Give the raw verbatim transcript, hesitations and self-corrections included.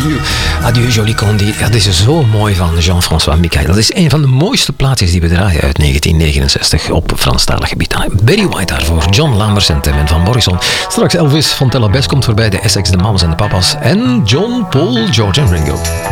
Love You. Adieu Jolie Condé. Ja, dat is zo mooi van Jean-François Michael. Dat is een van de mooiste plaatjes die we draaien uit negentien negenenzestig op Franstalig gebied. Barry White daarvoor, John Lammers en Tim van Morrison. Straks Elvis Fontella Best komt voorbij, de Essex, de Mamas en de Papas. En John, Paul, George en Ringo.